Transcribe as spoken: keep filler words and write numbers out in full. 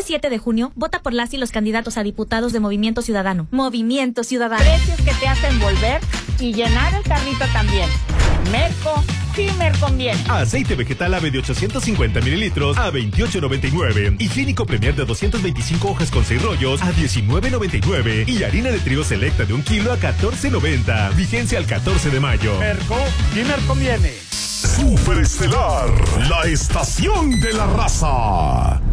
siete de junio, vota por las y los candidatos a diputados de Movimiento Ciudadano. Movimiento Ciudadano. Precios que te hacen volver y llenar el carrito también. Merco, sí me conviene. Aceite vegetal ave de ochocientos cincuenta mililitros a veintiocho noventa y nueve. Higiénico Premier de doscientas veinticinco hojas con seis rollos a diecinueve noventa y nueve. Y harina de trigo selecta de un kilo a catorce noventa. Vigencia al catorce de mayo. Merco, sí me conviene. Superestelar, la estación de la raza.